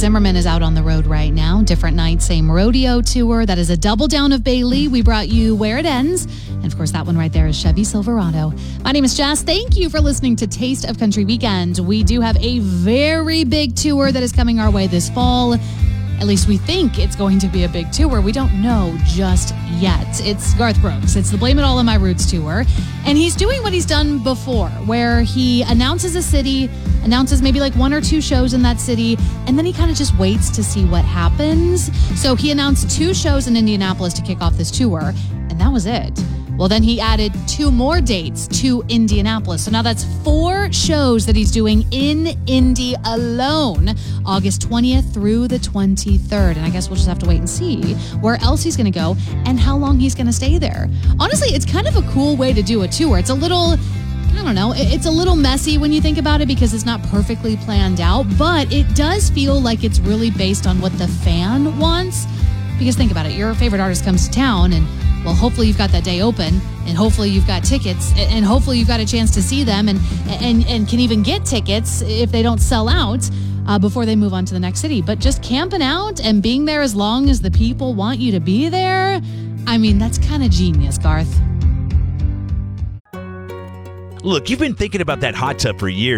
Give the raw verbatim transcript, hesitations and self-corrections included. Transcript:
Zimmerman is out on the road right now. Different Night, Same Rodeo tour. That is a double down of Bailey. We brought you Where It Ends. And of course, that one right there is Chevy Silverado. My name is Jess. Thank you for listening to Taste of Country Weekend. We do have a very big tour that is coming our way this fall. At least we think it's going to be a big tour. We don't know just yet. It's Garth Brooks. It's the Blame It All on My Roots tour. And he's doing what he's done before, where he announces a city, announces maybe like one or two shows in that city, and then he kind of just waits to see what happens. So he announced two shows in Indianapolis to kick off this tour, and that was it. Well, then he added two more dates to Indianapolis. So now that's four shows that he's doing in Indy alone, August twentieth through the twenty-third. And I guess we'll just have to wait and see where else he's going to go and how long he's going to stay there. Honestly, it's kind of a cool way to do a tour. It's a little... I don't know. It's a little messy when you think about it because it's not perfectly planned out, but it does feel like it's really based on what the fan wants. Because think about it. Your favorite artist comes to town and, well, hopefully you've got that day open and hopefully you've got tickets and hopefully you've got a chance to see them and and, and can even get tickets if they don't sell out uh, before they move on to the next city. But just camping out and being there as long as the people want you to be there, I mean, that's kind of genius, Garth. Look, you've been thinking about that hot tub for years.